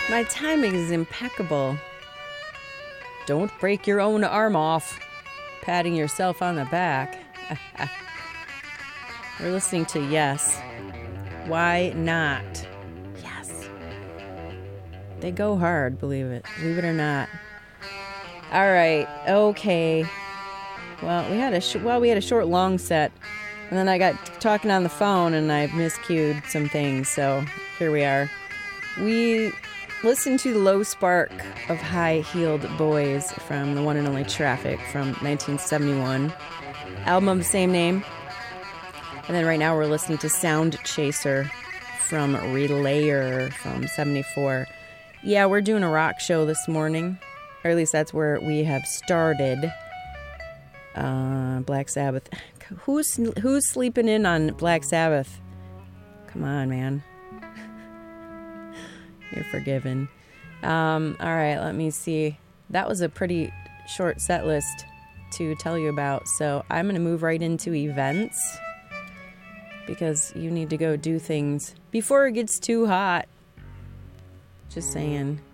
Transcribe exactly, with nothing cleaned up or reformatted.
My timing is impeccable. Don't break your own arm off. Patting yourself on the back. We're listening to Yes. Why not? Yes. They go hard, believe it. Believe it or not. All right. Okay. Well, we had a sh- well, we had a short long set. And then I got talking on the phone and I miscued some things. So here we are. We listened to the Low Spark of High Heeled Boys from the one and only Traffic from nineteen seventy-one. Album of the same name. And then right now we're listening to Sound Chaser from Relayer from seventy-four. Yeah, we're doing a rock show this morning. Or at least that's where we have started. Uh, Black Sabbath. Who's who's sleeping in on Black Sabbath? Come on, man. You're forgiven. Um, all right, let me see. That was a pretty short set list to tell you about. So I'm going to move right into events because you need to go do things before it gets too hot. Just saying.